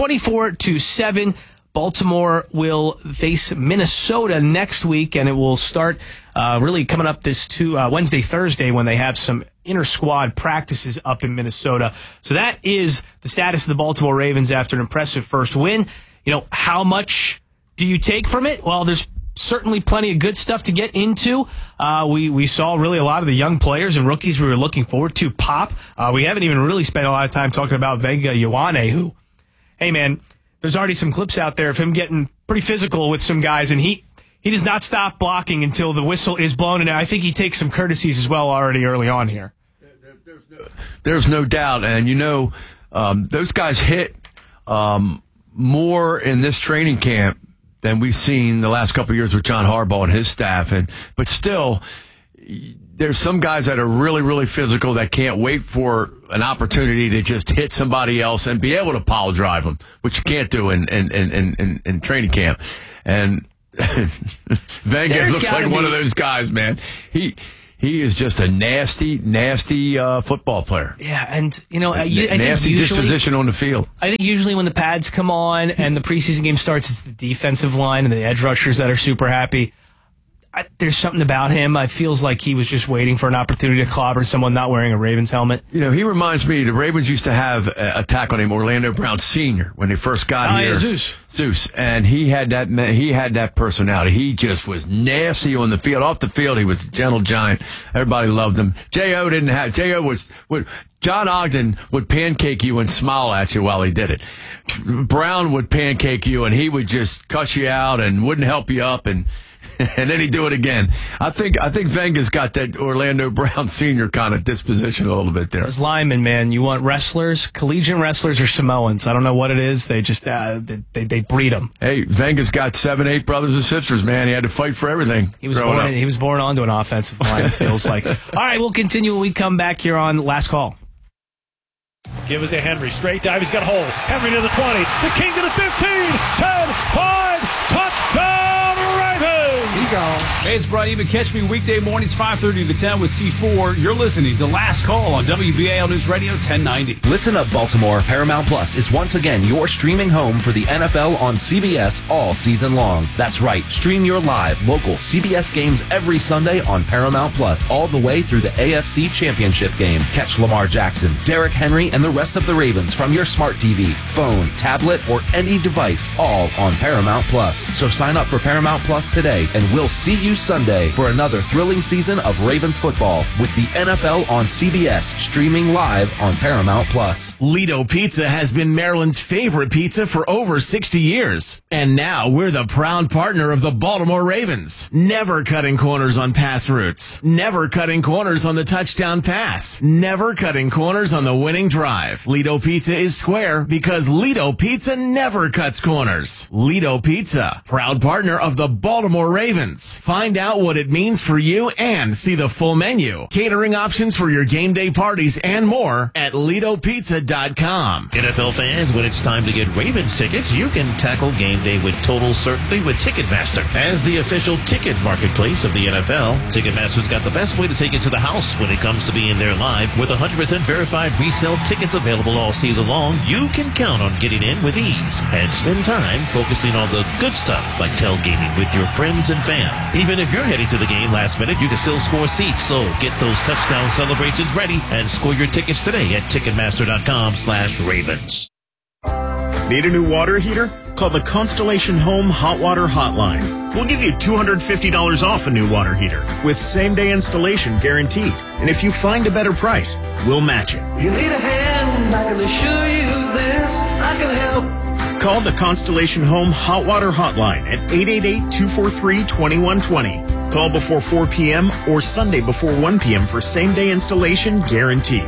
24-7. Baltimore will face Minnesota next week, and it will start really coming up this Wednesday, Thursday, when they have some inter-squad practices up in Minnesota. So that is the status of the Baltimore Ravens after an impressive first win. How much do you take from it? Well, there's certainly plenty of good stuff to get into. We saw really a lot of the young players and rookies we were looking forward to pop. We haven't even really spent a lot of time talking about Vega Ioane, who, hey man, there's already some clips out there of him getting pretty physical with some guys, and he does not stop blocking until the whistle is blown, and I think he takes some courtesies as well already early on here. There's no doubt, and those guys hit more in this training camp than we've seen the last couple of years with John Harbaugh and his staff. But still, there's some guys that are really, really physical that can't wait for an opportunity to just hit somebody else and be able to pile drive them, which you can't do in training camp. And Wenger looks like one of those guys, man. He is just a nasty, nasty football player. Yeah, and I nasty think disposition on the field. I think usually when the pads come on and the preseason game starts, it's the defensive line and the edge rushers that are super happy. There's something about him. I feels like he was just waiting for an opportunity to clobber someone not wearing a Ravens helmet. He reminds me, the Ravens used to have a tackle named Orlando Brown Sr. when they first got here. Yeah, Zeus. And he had that personality. He just was nasty on the field. Off the field, he was a gentle giant. Everybody loved him. John Ogden would pancake you and smile at you while he did it. Brown would pancake you and he would just cuss you out and wouldn't help you up, and then he'd do it again. I think Wenger's got that Orlando Brown Sr. kind of disposition a little bit there. As linemen, man, you want wrestlers, collegiate wrestlers or Samoans. I don't know what it is. They just they breed them. Hey, Wenger's got 7, 8 brothers and sisters, man. He had to fight for everything. He was born onto an offensive line, it feels like. All right, we'll continue when we come back here on Last Call. Give it to Henry. Straight dive. He's got a hole. Henry to the 20. The King to the 15. 10, 5. Touchdown, Ravens. He gone. Hey, it's Brian Eben. Catch me weekday mornings 5:30 to 10 with C4. You're listening to Last Call on WBAL News Radio 1090. Listen up, Baltimore. Paramount Plus is once again your streaming home for the NFL on CBS all season long. That's right. Stream your live, local CBS games every Sunday on Paramount Plus, all the way through the AFC Championship game. Catch Lamar Jackson, Derrick Henry, and the rest of the Ravens from your smart TV, phone, tablet, or any device, all on Paramount Plus. So sign up for Paramount Plus today, and we'll see you Sunday for another thrilling season of Ravens football with the NFL on CBS, streaming live on Paramount Plus. Lido Pizza has been Maryland's favorite pizza for over 60 years. And now we're the proud partner of the Baltimore Ravens. Never cutting corners on pass routes. Never cutting corners on the touchdown pass. Never cutting corners on the winning drive. Lido Pizza is square because Lido Pizza never cuts corners. Lido Pizza, proud partner of the Baltimore Ravens. Find out what it means for you and see the full menu, catering options for your game day parties, and more at LidoPizza.com. NFL fans, when it's time to get Ravens tickets, you can tackle game day with total certainty with Ticketmaster. As the official ticket marketplace of the NFL, Ticketmaster's got the best way to take it to the house when it comes to being there live. With 100% verified resale tickets available all season long, you can count on getting in with ease and spend time focusing on the good stuff like tailgating with your friends and fam. Even if you're heading to the game last minute, you can still score seats. So get those touchdown celebrations ready and score your tickets today at Ticketmaster.com/Ravens. Need a new water heater? Call the Constellation Home Hot Water Hotline. We'll give you $250 off a new water heater with same-day installation guaranteed. And if you find a better price, we'll match it. You need a hand, I can assure you this, I can help. Call the Constellation Home Hot Water Hotline at 888-243-2120. Call before 4 p.m. or Sunday before 1 p.m. for same-day installation guaranteed.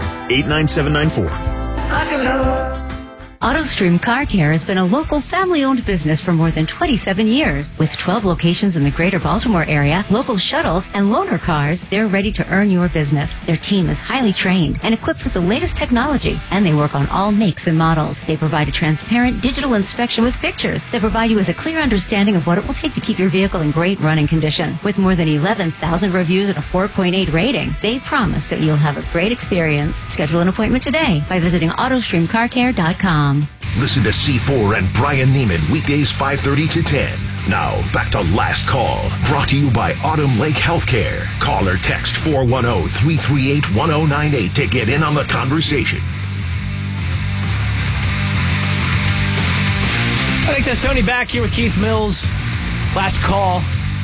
89794. I can help. AutoStream Car Care has been a local family-owned business for more than 27 years. With 12 locations in the greater Baltimore area, local shuttles, and loaner cars, they're ready to earn your business. Their team is highly trained and equipped with the latest technology, and they work on all makes and models. They provide a transparent digital inspection with pictures that provide you with a clear understanding of what it will take to keep your vehicle in great running condition. With more than 11,000 reviews and a 4.8 rating, they promise that you'll have a great experience. Schedule an appointment today by visiting AutoStreamCarCare.com. Listen to C4 and Brian Neiman weekdays 5:30 to 10. Now, back to Last Call, brought to you by Autumn Lake Healthcare. Call or text 410-338-1098 to get in on the conversation. I think Tony back here with Keith Mills. Last Call,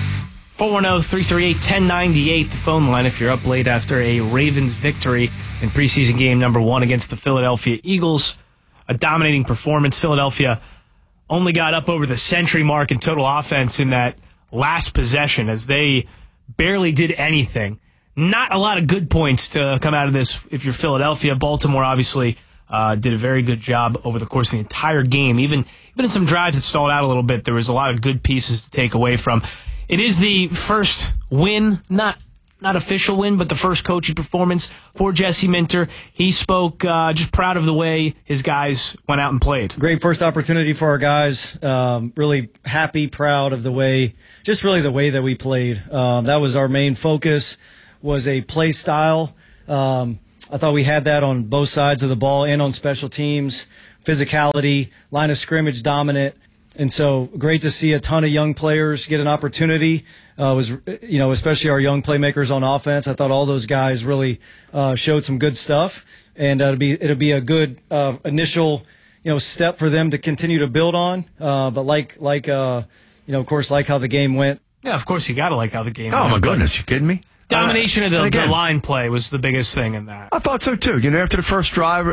410-338-1098, the phone line if you're up late after a Ravens victory in preseason game number 1 against the Philadelphia Eagles. A dominating performance. Philadelphia only got up over the century mark in total offense in that last possession as they barely did anything. Not a lot of good points to come out of this if you're Philadelphia. Baltimore obviously did a very good job over the course of the entire game. Even in some drives that stalled out a little bit, there was a lot of good pieces to take away from. It is the first win, not official win, but the first coaching performance for Jesse Minter. He spoke just proud of the way his guys went out and played. Great first opportunity for our guys. Really happy, proud of the way that we played. That was our main focus, was a play style. I thought we had that on both sides of the ball and on special teams. Physicality, line of scrimmage dominant. And so great to see a ton of young players get an opportunity. Especially our young playmakers on offense. I thought all those guys really showed some good stuff, and it'll be a good initial step for them to continue to build on. But of course, like how the game went. Yeah, of course you got to like how the game went. Oh my goodness, you kidding me? Domination of the line play was the biggest thing in that. I thought so too. After the first drive,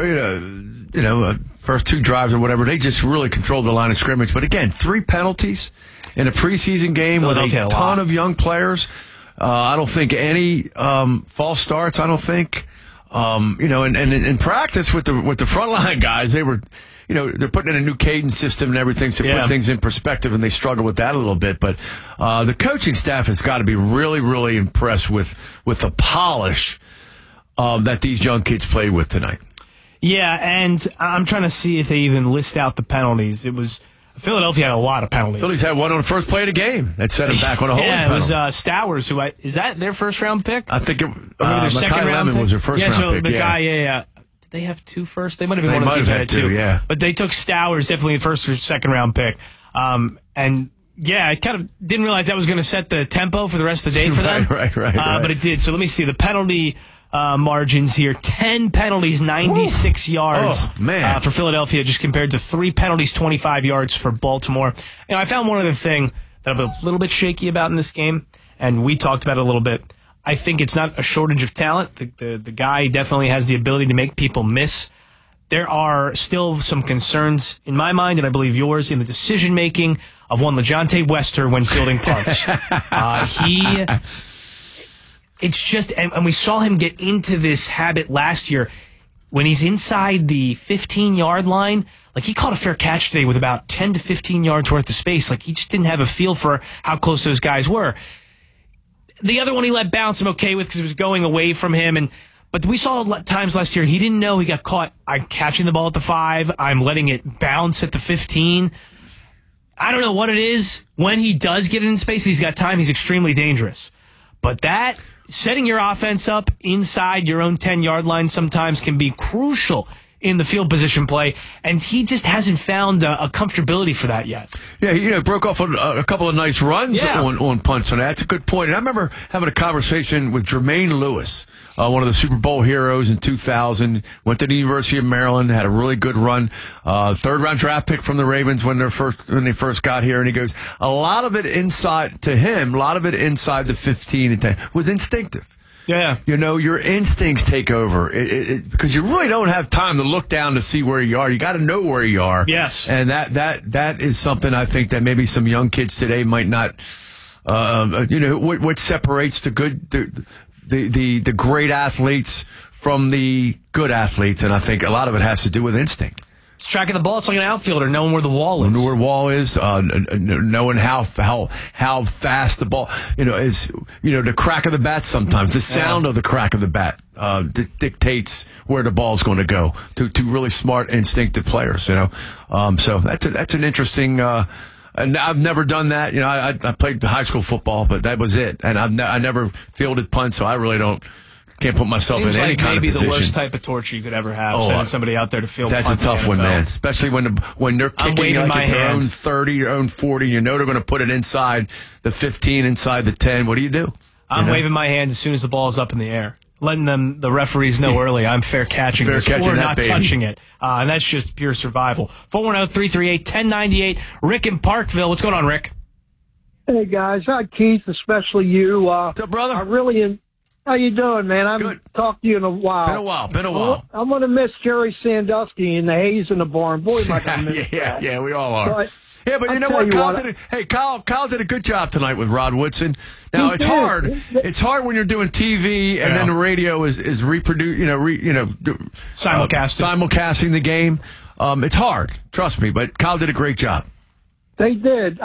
first two drives or whatever, they just really controlled the line of scrimmage. But again, 3 penalties in a preseason game with a ton of young players. I don't think any false starts. I don't think, and in practice with the frontline guys, they were. They're putting in a new cadence system and everything to put things in perspective, and they struggle with that a little bit. But the coaching staff has got to be really, really impressed with the polish that these young kids played with tonight. Yeah, and I'm trying to see if they even list out the penalties. It was Philadelphia had a lot of penalties. Phillies had one on the first play of the game that set them back on a holding penalty. It was Stowers, is that their first round pick? I think their second round pick was their first round pick. Mackay, Did they have 2 first? They might have been one of the teams that had 2. Yeah. But they took Stowers, definitely a first or second round pick. I kind of didn't realize that was going to set the tempo for the rest of the day for them. Right. But it did. So let me see the penalty margins here. 10 penalties, 96 yards for Philadelphia, just compared to 3 penalties, 25 yards for Baltimore. I found one other thing that I'm a little bit shaky about in this game, and we talked about it a little bit. I think it's not a shortage of talent. The guy definitely has the ability to make people miss. There are still some concerns in my mind, and I believe yours, in the decision-making of one LeJontay Wester when fielding punts. It's just, and we saw him get into this habit last year when he's inside the 15-yard line. Like, he caught a fair catch today with about 10 to 15 yards worth of space. Like, he just didn't have a feel for how close those guys were. The other one he let bounce, I'm okay with because it was going away from him. But we saw times last year he didn't know he got caught. I'm catching the ball at the 5. I'm letting it bounce at the 15. I don't know what it is. When he does get it in space, he's got time. He's extremely dangerous. But that, setting your offense up inside your own 10-yard line sometimes can be crucial in the field position play, and he just hasn't found a comfortability for that yet. Yeah, broke off a couple of nice runs on punts on that. That's a good point. And I remember having a conversation with Jermaine Lewis, one of the Super Bowl heroes in 2000, went to the University of Maryland, had a really good run, 3rd-round draft pick from the Ravens when they first got here, and he goes, a lot of it inside the 15 and 10 was instinctive. Yeah. Your instincts take over because you really don't have time to look down to see where you are. You got to know where you are. Yes. And that is something I think that maybe some young kids today might not, what separates the great athletes from the good athletes. And I think a lot of it has to do with instinct. It's tracking the ball. It's like an outfielder, knowing where the wall is. Knowing where the wall is, knowing how fast the ball, is, the crack of the bat sometimes, the sound of the crack of the bat dictates where the ball's going to go to really smart, instinctive players, So that's an interesting, and I've never done that. I played high school football, but that was it. And I never fielded punts, so I really can't put myself in any kind of position. Maybe the worst type of torture you could ever have, sending somebody out there to field punts. That's a tough one, man. Especially when they're kicking like at their own 30, your own 40. They're going to put it inside the 15, inside the 10. What do you do? I'm waving my hand as soon as the ball is up in the air, letting the referees know early I'm fair catching this or not touching it. And that's just pure survival. 410-338-1098. Rick in Parkville. What's going on, Rick? Hey, guys. Hi, Keith, especially you. What's up, brother? How you doing, man? I haven't talked to you in a while. Been a while. I'm going to miss Jerry Sandusky and the Hayes in the barn. Boy, am I going to miss that. Yeah, we all are. But but you know what? Kyle did a good job tonight with Rod Woodson. Now, it's hard. It's hard when you're doing TV and then the radio is reproduce, simulcasting the game. It's hard. Trust me. But Kyle did a great job. They did.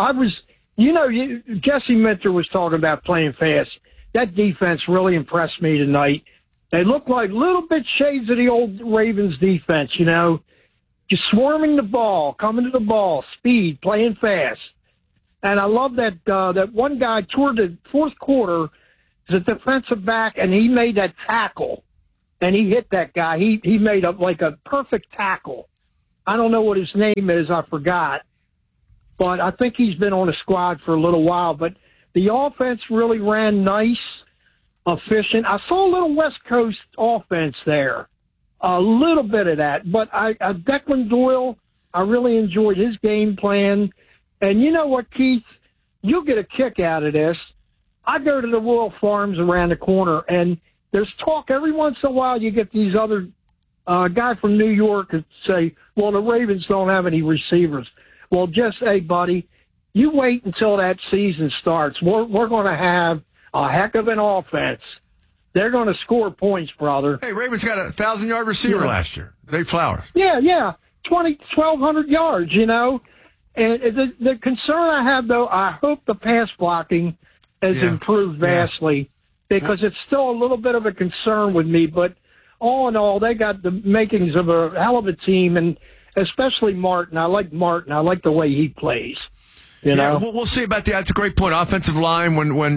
Jesse Minter was talking about playing fast. That defense really impressed me tonight. They look like little bit shades of the old Ravens defense, just swarming the ball, coming to the ball, speed, playing fast. And I love that one guy toward the fourth quarter is a defensive back, and he made that tackle, and he hit that guy. He made a perfect tackle. I don't know what his name is. I forgot. But I think he's been on the squad for a little while. But the offense really ran nice, efficient. I saw a little West Coast offense there, a little bit of that. But Declan Doyle, I really enjoyed his game plan. And you know what, Keith? You'll get a kick out of this. I go to the Royal Farms around the corner, and there's talk every once in a while you get these other guy from New York that say, well, the Ravens don't have any receivers. Well, just, hey, buddy, you wait until that season starts. We're going to have a heck of an offense. They're going to score points, brother. Hey, Ravens got a 1,000-yard receiver last year. Zay Flowers. Yeah. 1,200 yards, And the concern I have, though, I hope the pass blocking has improved vastly because it's still a little bit of a concern with me. But all in all, they got the makings of a hell of a team, and especially Martin. I like Martin. I like the way he plays. You know? We'll see about that's a great point. Offensive line when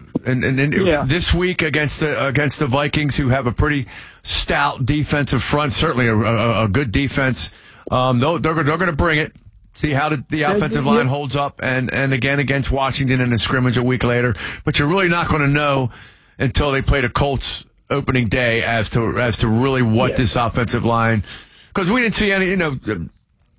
this week against the Vikings, who have a pretty stout defensive front, certainly a good defense. They're going to bring it. See how the offensive line holds up, and again against Washington in a scrimmage a week later. But you're really not going to know until they play the Colts opening day as to really what this offensive line. Because we didn't see any, then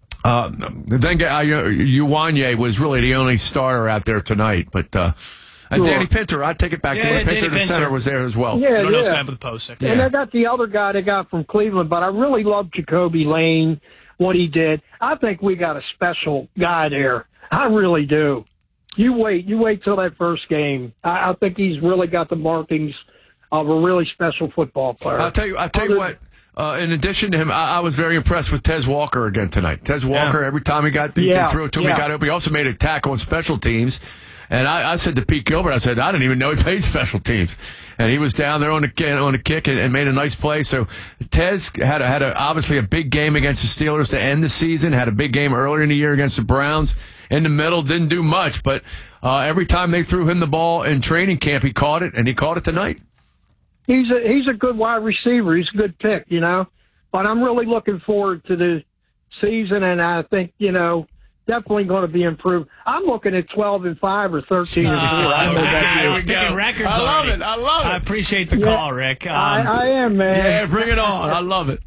Uwanye was really the only starter out there tonight. But Danny Pinter, I'd take it back. Danny Pinter, the center, was there as well. Yeah, I don't know what's happened with the post. And they got the other guy they got from Cleveland, but I really love Jacoby Lane, what he did. I think we got a special guy there. I really do. You wait till that first game. I think he's really got the markings of a really special football player. I'll tell you what. In addition to him, I was very impressed with Tez Walker again tonight. Tez Walker, every time he threw it to him, he got open. He also made a tackle on special teams. And I said to Pete Gilbert, I didn't even know he played special teams. And he was down there on the kick and made a nice play. So Tez had obviously a big game against the Steelers to end the season, had a big game earlier in the year against the Browns. In the middle, didn't do much. But every time they threw him the ball in training camp, he caught it, and he caught it tonight. He's a good wide receiver. He's a good pick, But I'm really looking forward to the season, and I think, definitely going to be improved. I'm looking at 12-5 or 13-4. We're picking records. I love it. I appreciate the call, Rick. I am, man. Yeah, bring it on. I love it.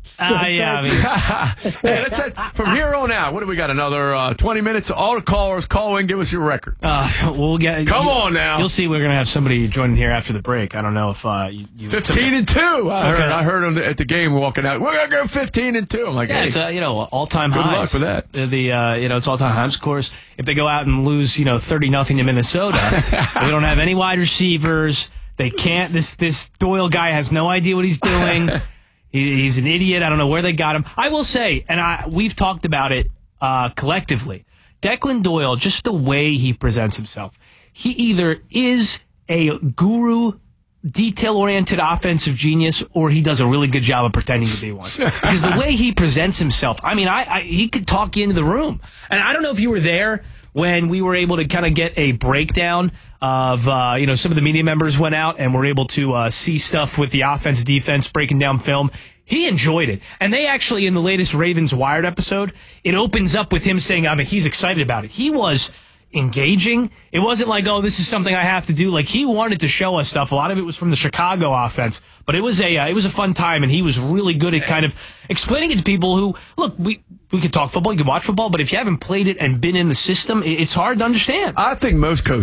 From here on out, what do we got? Another 20 minutes. All the callers call in. Give us your record. We'll get. Come on now. You'll see. We're going to have somebody joining here after the break. I don't know if you 15-2. I heard him at the game walking out. We're going to go 15-2. I'm like, hey, it's all-time good highs. Good luck with that. It's all-time highs. Of course, if they go out and lose, 30-0 to Minnesota, they don't have any wide receivers. They can't. This Doyle guy has no idea what he's doing. He's an idiot. I don't know where they got him. I will say, and we've talked about it collectively. Declan Doyle, just the way he presents himself, he either is a guru, detail-oriented offensive genius, or he does a really good job of pretending to be one. Because the way he presents himself, he could talk you into the room. And I don't know if you were there when we were able to kind of get a breakdown of, some of the media members went out and were able to see stuff with the offense, defense, breaking down film. He enjoyed it. And they actually, in the latest Ravens Wired episode, it opens up with him saying, he's excited about it. He was engaging. It wasn't like, this is something I have to do. Like, he wanted to show us stuff. A lot of it was from the Chicago offense, but it was a fun time, and he was really good at kind of explaining it to people who, look, we could talk football, you could watch football, but if you haven't played it and been in the system, it's hard to understand. I think most coaches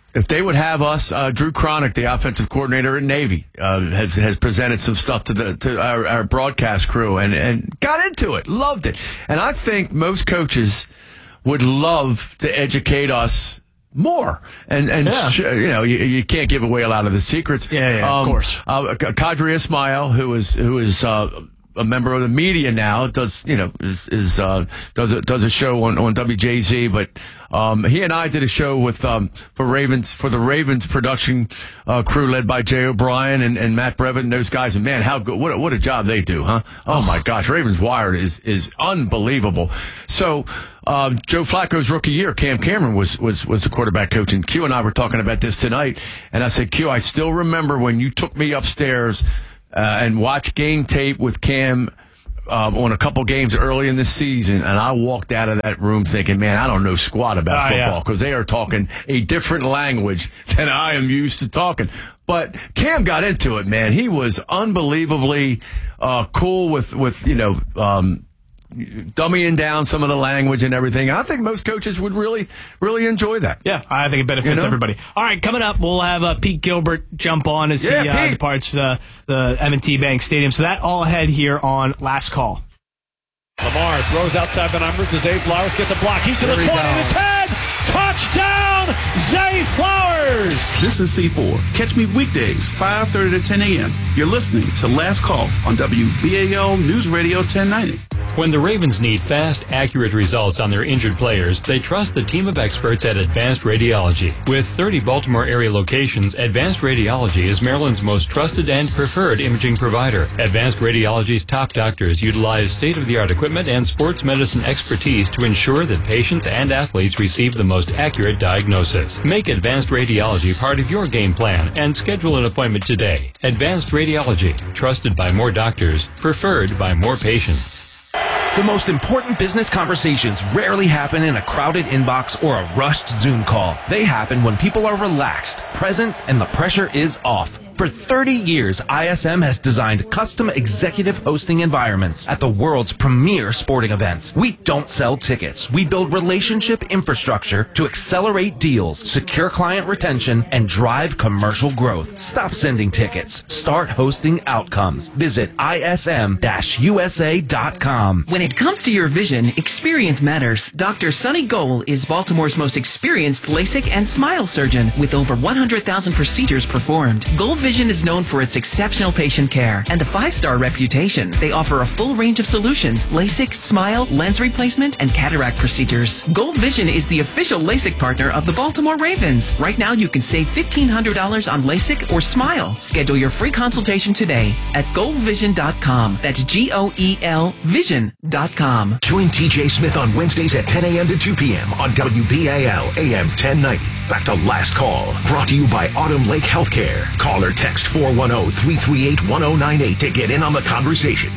If they would have us, Drew Cronick, the offensive coordinator at Navy, has presented some stuff to our broadcast crew and got into it, loved it. And I think most coaches would love to educate us more. And you can't give away a lot of the secrets. Of course. Qadri Ismail, who is a member of the media now, does a show on WJZ, but he and I did a show with for the Ravens production crew led by Jay O'Brien and Matt Brevin and those guys, and man, how good, what a job they do, huh? Oh my gosh, Ravens Wired is unbelievable. So Joe Flacco's rookie year, Cam Cameron was the quarterback coach, and Q and I were talking about this tonight, and I said, Q, I still remember when you took me upstairs and watched game tape with Cam on a couple games early in the season, and I walked out of that room thinking, man, I don't know squat about football, because they are talking a different language than I am used to talking. But Cam got into it, man. He was unbelievably cool with dummying down some of the language and everything. I think most coaches would really, really enjoy that. Yeah, I think it benefits everybody. All right, coming up, we'll have Pete Gilbert jump on as he departs the M&T Bank Stadium. So that all ahead here on Last Call. Lamar throws outside the numbers. Does Zay Flowers get the block? He's to the 20 to 10. Touchdown, Zay Flowers. This is C4. Catch me weekdays, 5:30 to 10 a.m. You're listening to Last Call on WBAL News Radio 1090. When the Ravens need fast, accurate results on their injured players, they trust the team of experts at Advanced Radiology. With 30 Baltimore area locations, Advanced Radiology is Maryland's most trusted and preferred imaging provider. Advanced Radiology's top doctors utilize state-of-the-art equipment and sports medicine expertise to ensure that patients and athletes receive the most accurate diagnosis. Make Advanced Radiology part of your game plan and schedule an appointment today. Advanced Radiology, trusted by more doctors, preferred by more patients. The most important business conversations rarely happen in a crowded inbox or a rushed Zoom call. They happen when people are relaxed, present, and the pressure is off. For 30 years, ISM has designed custom executive hosting environments at the world's premier sporting events. We don't sell tickets. We build relationship infrastructure to accelerate deals, secure client retention, and drive commercial growth. Stop sending tickets. Start hosting outcomes. Visit ism-usa.com. When it comes to your vision, experience matters. Dr. Sonny Goal is Baltimore's most experienced LASIK and smile surgeon with over 100,000 procedures performed. Goal Vision is known for its exceptional patient care and a 5-star reputation. They offer a full range of solutions: LASIK, smile, lens replacement, and cataract procedures. Gold Vision is the official LASIK partner of the Baltimore Ravens. Right now, you can save $1,500 on LASIK or smile. Schedule your free consultation today at goldvision.com. That's GOEL vision.com. Join TJ Smith on Wednesdays at 10 a.m. to 2 p.m. on WBAL AM 1090. Back to Last Call, brought to you by Autumn Lake Healthcare. Call or text 410-338-1098 to get in on the conversation.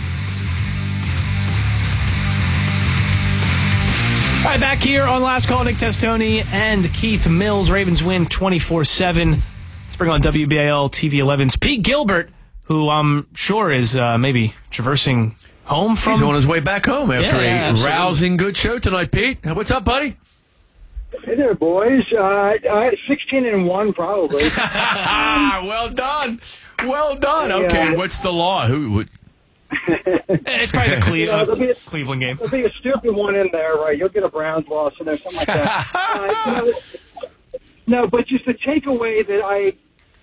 All right, back here on Last Call, Nick Testoni and Keith Mills. Ravens win 24-7. Let's bring on WBAL TV 11's Pete Gilbert, who I'm sure is maybe traversing home from... He's on his way back home after a rousing good show tonight, Pete. What's up, buddy? Hey there, boys. 16-1, probably. Well done. Well done. Okay, what's the law? Who would... It's probably the Cleveland game. There'll be a stupid one in there, right? You'll get a Browns loss in there, something like that. No, but just the takeaway that I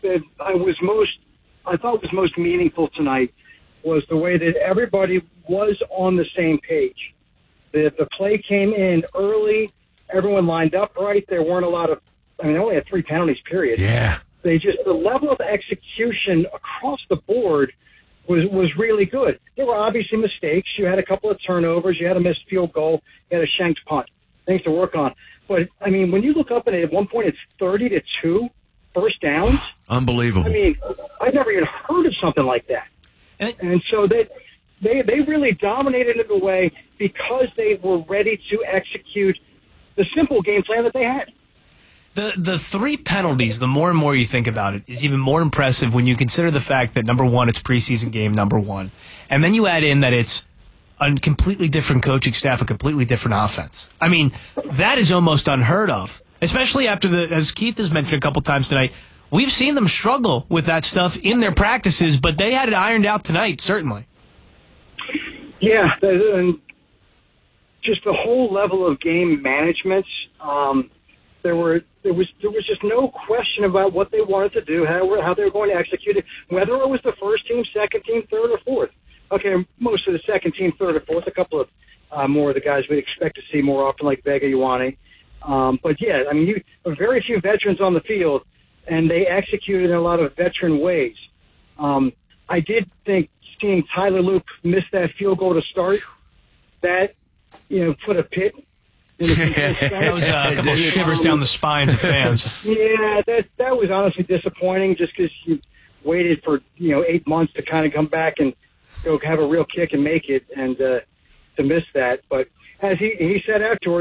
thought was most meaningful tonight was the way that everybody was on the same page. The play came in early. Everyone lined up right. There weren't a lot of, they only had 3 penalties, period. Yeah. The level of execution across the board was really good. There were obviously mistakes. You had a couple of turnovers. You had a missed field goal. You had a shanked punt. Things to work on. But, when you look up at it, at one point it's 30-2 first downs. Unbelievable. I've never even heard of something like that. And so they really dominated it away because they were ready to execute the simple game plan that they had. The 3 penalties, the more and more you think about it, is even more impressive when you consider the fact that, number one, it's preseason game, number one. And then you add in that it's a completely different coaching staff, a completely different offense. That is almost unheard of. Especially after as Keith has mentioned a couple times tonight, we've seen them struggle with that stuff in their practices, but they had it ironed out tonight, certainly. Yeah, and just the whole level of game management. There was just no question about what they wanted to do, how they were going to execute it, whether it was the first team, second team, third, or fourth. Okay, most of the second team, third, or fourth. A couple of more of the guys we'd expect to see more often, like Vega, Ioane. But yeah, I mean, very few veterans on the field, and they executed in a lot of veteran ways. I did think seeing Tyler Luke miss that field goal to start, that put a pit. That was a couple of shivers down the spines of fans. Yeah, that was honestly disappointing, just because you waited for 8 months to kind of come back and go have a real kick and make it, and to miss that. But as he said afterwards,